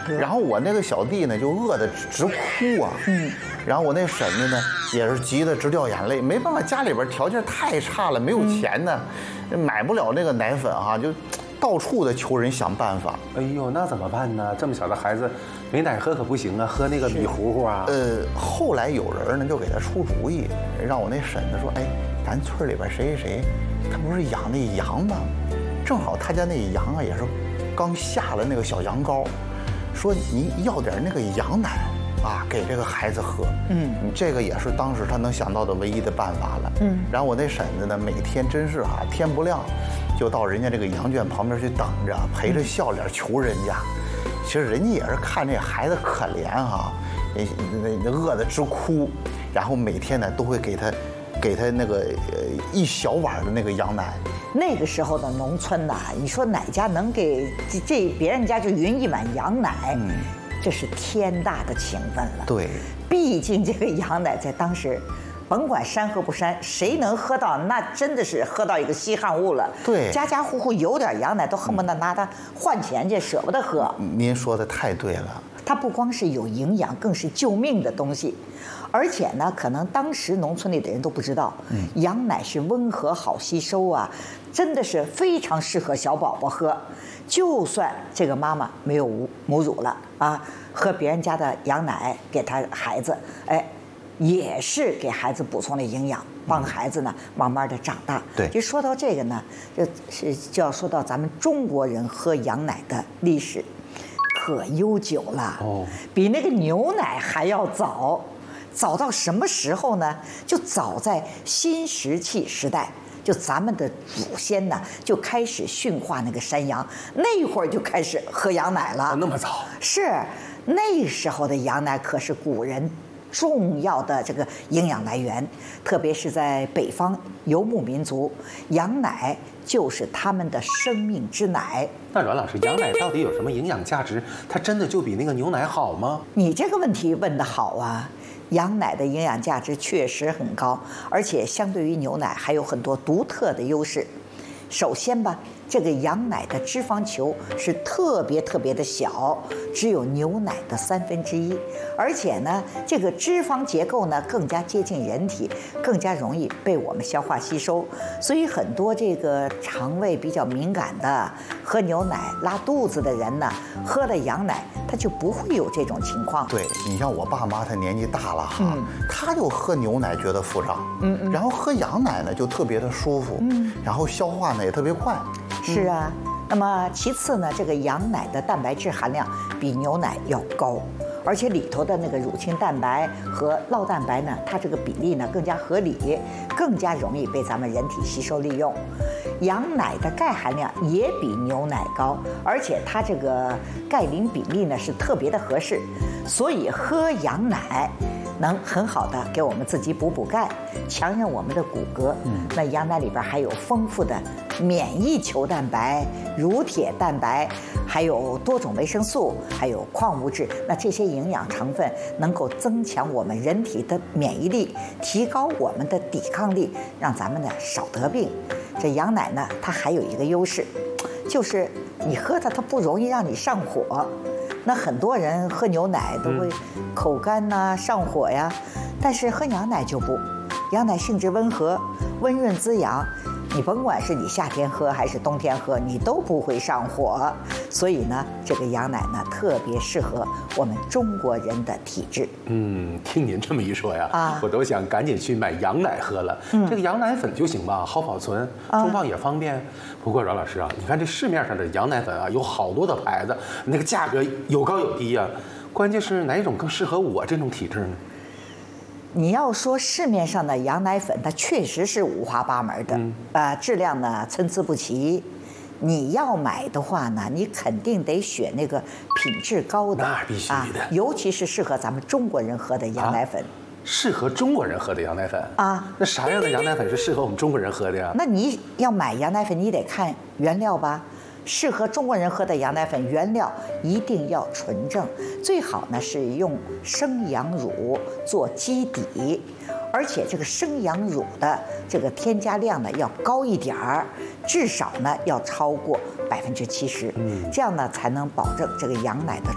然后我那个小弟呢就饿得直哭啊，然后我那婶子呢也是急得直掉眼泪，没办法，家里边条件太差了，没有钱呢，买不了那个奶粉哈，就到处的求人想办法。 哎呦，那怎么办呢？这么小的孩子，没奶喝可不行啊，喝那个米糊糊啊。 后来有人呢就给他出主意，让我那婶子说，哎，咱村里边谁谁谁，他不是养那羊吗？正好他家那羊啊也是刚下了那个小羊羔，说你要点那个羊奶啊，给这个孩子喝。这个也是当时他能想到的唯一的办法了。然后我那婶子呢，每天真是哈，天不亮就到人家这个羊圈旁边去等着，陪着笑脸求人家。其实人家也是看这孩子可怜哈，那饿得直哭，然后每天呢都会给他那个一小碗的那个羊奶。 那个时候的农村呐，你说哪家能给别人家就匀一碗羊奶，这是天大的情分了。 对， 毕竟这个羊奶在当时，甭管山河不山，谁能喝到，那真的是喝到一个稀罕物了。 对， 家家户户有点羊奶都恨不得拿它换钱去，舍不得喝。 您说的太对了， 它不光是有营养，更是救命的东西。而且呢，可能当时农村里的人都不知道，羊奶是温和好吸收啊，真的是非常适合小宝宝喝。就算这个妈妈没有母乳了啊，喝别人家的羊奶给他孩子，哎，也是给孩子补充了营养，帮孩子呢慢慢的长大。 对， 就说到这个呢，就要说到咱们中国人喝羊奶的历史，可悠久了哦，比那个牛奶还要早。早到什么时候呢？就早在新石器时代，就咱们的祖先呢就开始驯化那个山羊，那会儿就开始喝羊奶了。 那么早？ 是，那时候的羊奶可是古人重要的这个营养来源，特别是在北方游牧民族，羊奶就是他们的生命之奶。 那阮老师，羊奶到底有什么营养价值？它真的就比那个牛奶好吗？ 你这个问题问得好啊！羊奶的营养价值确实很高，而且相对于牛奶还有很多独特的优势。首先吧，这个羊奶的脂肪球是特别的小，只有牛奶的1/3，而且呢，这个脂肪结构呢更加接近人体，更加容易被我们消化吸收。所以很多这个肠胃比较敏感的、喝牛奶拉肚子的人呢，喝了羊奶他就不会有这种情况。 对，你像我爸妈，他年纪大了哈，他就喝牛奶觉得腹胀，然后喝羊奶呢就特别的舒服，然后消化呢也特别快。 是啊，那么其次呢，这个羊奶的蛋白质含量比牛奶要高，而且里头的那个乳清蛋白和酪蛋白呢，它这个比例呢更加合理，更加容易被咱们人体吸收利用。羊奶的钙含量也比牛奶高，而且它这个钙磷比例呢是特别的合适，所以喝羊奶能很好的给我们自己补钙，强韧我们的骨骼。那羊奶里边还有丰富的免疫球蛋白、乳铁蛋白，还有多种维生素，还有矿物质。那这些营养成分能够增强我们人体的免疫力，提高我们的抵抗力，让咱们呢少得病。这羊奶呢，它还有一个优势，就是你喝它不容易让你上火。那很多人喝牛奶都会口干呐、上火呀，但是喝羊奶就不，羊奶性质温和，温润滋养，你甭管是你夏天喝还是冬天喝，你都不会上火。所以呢，这个羊奶呢特别适合我们中国人的体质。 听您这么一说呀，我都想赶紧去买羊奶喝了。这个羊奶粉就行吧，好保存，冲放也方便。不过阮老师啊，你看这市面上的羊奶粉啊，有好多的牌子，那个价格有高有低啊。关键是哪一种更适合我这种体质呢？ 你要说市面上的羊奶粉，它确实是五花八门的，质量呢参差不齐。你要买的话呢，你肯定得选那个品质高的， 那必须的， 尤其是适合咱们中国人喝的羊奶粉。 适合中国人喝的羊奶粉啊？那啥样的羊奶粉是适合我们中国人喝的呀？ 那你要买羊奶粉，你得看原料吧。适合中国人喝的羊奶粉原料一定要纯正，最好呢是用生羊乳做基底，而且这个生羊乳的这个添加量呢要高一点儿，至少呢要超过70%，这样呢才能保证这个羊奶的